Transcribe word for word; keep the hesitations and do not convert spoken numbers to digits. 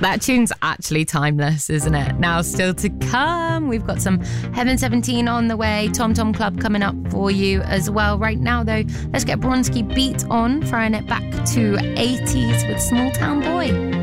That tune's actually timeless, isn't it? Now, still to come, we've got some Heaven seventeen on the way, Tom Tom Club coming up for you as well. Right now, though, let's get Bronski Beat on, throwing it back to eighties with Small Town Boy.